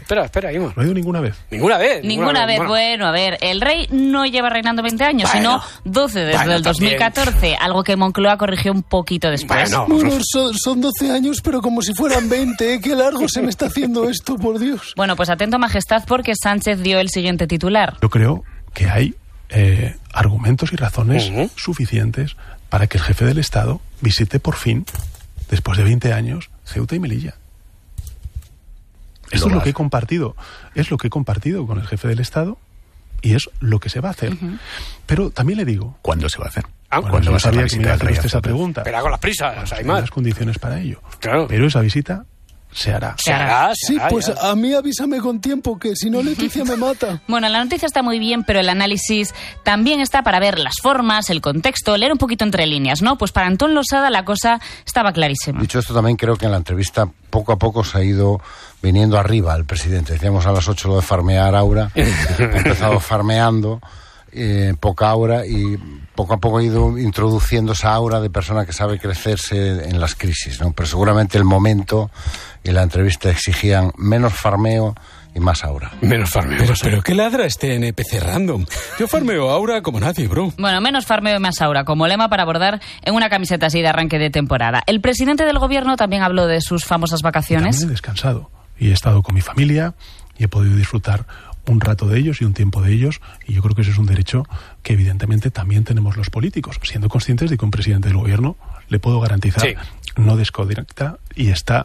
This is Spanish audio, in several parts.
Espera, Ima. ¿No ha ido ninguna vez? ¿Ninguna vez? Bueno, a ver, el rey no lleva reinando 20 años, sino 12 desde el 2014, algo que Moncloa corrigió un poquito después. Bueno, son 12 años, pero como si fueran 20, ¿eh? Qué largo se me está haciendo esto, por Dios. Bueno, pues atento, Majestad, porque Sánchez dio el siguiente titular. Yo creo que hay argumentos y razones suficientes para que el jefe del Estado visite por fin, después de 20 años, Ceuta y Melilla. Esto es lo que he compartido. Es lo que he compartido con el jefe del Estado y es lo que se va a hacer. Pero también le digo... ¿Cuándo se va a hacer? Cuando no sabía que me iba a hacer usted esa pregunta. Pero con las prisas, hay más. Las condiciones para ello. Claro. Pero esa visita se hará. Sí, pues a mí avísame con tiempo, que si no Leticia me mata. Bueno, la noticia está muy bien, pero el análisis también está para ver las formas, el contexto, leer un poquito entre líneas, ¿no? Pues para Antón Losada la cosa estaba clarísima. Dicho esto, también creo que en la entrevista poco a poco se ha ido viniendo arriba el presidente. Decíamos a las 8 lo de farmear aura, ha empezado farmeando poca aura y poco a poco ha ido introduciendo esa aura de persona que sabe crecerse en las crisis, ¿no? Pero seguramente el momento y la entrevista exigían menos farmeo y más aura. Menos farmeo. Pero ¿qué ladra este NPC random? Yo farmeo aura como nadie, bro. Bueno, menos farmeo y más aura, como lema para abordar en una camiseta así de arranque de temporada. El presidente del gobierno también habló de sus famosas vacaciones. También he descansado y he estado con mi familia y he podido disfrutar un rato de ellos y un tiempo de ellos, y yo creo que ese es un derecho que evidentemente también tenemos los políticos, siendo conscientes de que un presidente del gobierno, le puedo garantizar, no desconecta y está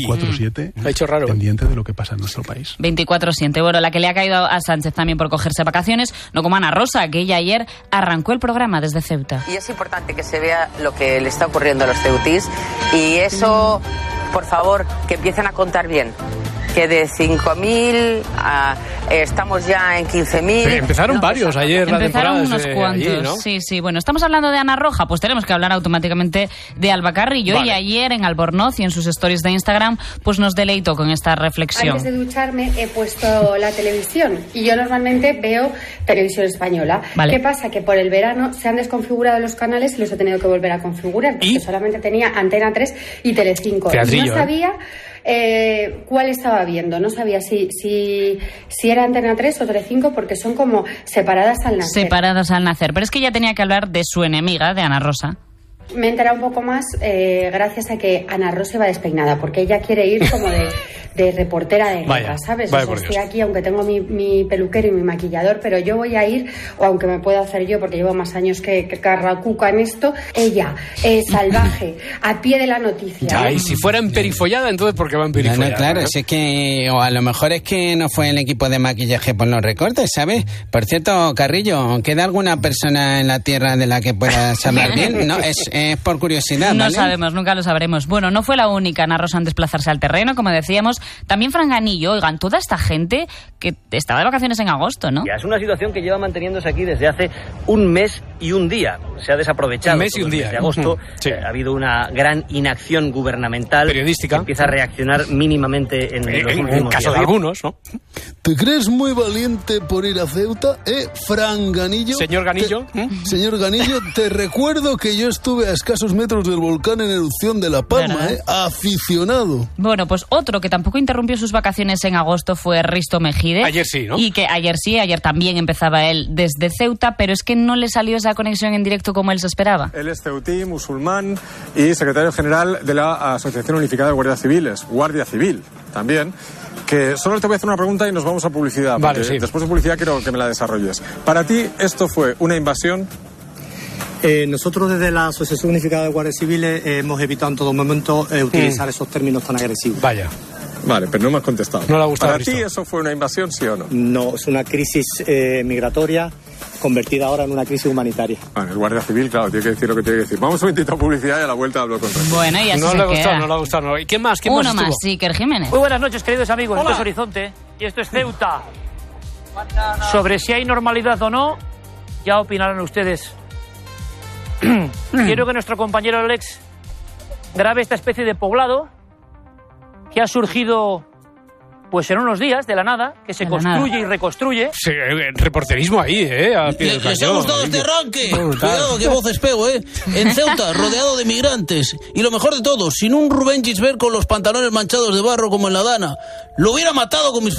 24/7 pendiente de lo que pasa en nuestro país. 24/7. Bueno, la que le ha caído a Sánchez también por cogerse vacaciones, no como Ana Rosa, que ella ayer arrancó el programa desde Ceuta. Y es importante que se vea lo que le está ocurriendo a los ceutís, y eso, por favor, que empiecen a contar bien. Que de 5.000 estamos ya en 15.000. Empezaron varios ayer. Empezaron unos cuantos. Allí, ¿no? Sí. Bueno, estamos hablando de Ana Roja, pues tenemos que hablar automáticamente de Alba Carrillo. Vale. Y ayer en Albornoz y en sus stories de Instagram, pues nos deleitó con esta reflexión. Antes de ducharme he puesto la televisión y yo normalmente veo televisión española. Vale. ¿Qué pasa? Que por el verano se han desconfigurado los canales y los he tenido que volver a configurar, porque solamente tenía Antena 3 y Telecinco. Y no sabía cuál estaba viendo, no sabía si era Antena 3 o Telecinco, porque son como separadas al nacer. Pero es que ella tenía que hablar de su enemiga, de Ana Rosa. Me he enterado un poco más gracias a que Ana Rosa va despeinada, porque ella quiere ir como de reportera de guerra, ¿sabes? O sea, estoy aquí, aunque tengo mi peluquero y mi maquillador, pero yo voy a ir, o aunque me pueda hacer yo, porque llevo más años que Carracuca en esto, ella, salvaje, a pie de la noticia. Ya, y si fuera emperifollada, entonces ¿por qué va emperifollada? No, claro, si es que, o a lo mejor es que no fue el equipo de maquillaje por los recortes, ¿sabes? Por cierto, Carrillo, ¿queda alguna persona en la tierra de la que puedas hablar bien? No, es por curiosidad, ¿vale? No sabemos, nunca lo sabremos. Bueno, no fue la única Ana Rosa en desplazarse al terreno, como decíamos. También Fran Ganillo, oigan, toda esta gente que estaba de vacaciones en agosto, ¿no? Ya es una situación que lleva manteniéndose aquí desde hace un mes y un día. Se ha desaprovechado. Un mes y un día. Desde agosto ha habido una gran inacción gubernamental. Periodística. Que empieza a reaccionar mínimamente en los últimos días. En caso de algunos, ¿no? ¿Te crees muy valiente por ir a Ceuta, Fran Ganillo? Señor Ganillo. Señor Ganillo, te recuerdo que yo estuve a escasos metros del volcán en erupción de La Palma, aficionado. Bueno, pues otro que tampoco interrumpió sus vacaciones en agosto fue Risto Mejide. Ayer sí, ¿no? Y que ayer también empezaba él desde Ceuta, pero es que no le salió esa conexión en directo como él se esperaba. Él es ceutí, musulmán y secretario general de la Asociación Unificada de Guardias Civiles, Guardia Civil también. Que solo te voy a hacer una pregunta y nos vamos a publicidad. Vale, sí. Después de publicidad quiero que me la desarrolles. Para ti, ¿esto fue una invasión? Nosotros desde la Asociación Unificada de Guardias Civiles hemos evitado en todo momento utilizar esos términos tan agresivos. Vaya. Vale, pero no me has contestado. No le ha gustado. ¿Para ti eso fue una invasión, sí o no? No, es una crisis migratoria convertida ahora en una crisis humanitaria. Bueno, el Guardia Civil, claro, tiene que decir lo que tiene que decir. Vamos un momentito a publicidad y a la vuelta hablo con Rey. Bueno, y así no se le ha queda. gustado, no le ha gustado. ¿Y quién más? Uno más, sí, Iker Jiménez. Muy buenas noches, queridos amigos. Hola. Esto es Horizonte y esto es Ceuta. Sobre si hay normalidad o no, ya opinarán ustedes. Quiero que nuestro compañero Alex grabe esta especie de poblado que ha surgido pues en unos días de la nada, que se construye y reconstruye. Sí, reporterismo ahí, a pie del cañón. ¿Les ha gustado este arranque? Cuidado, qué voces pego, En Ceuta, rodeado de migrantes. Y lo mejor de todo, sin un Rubén Gisbert con los pantalones manchados de barro como en la Dana. Lo hubiera matado con mis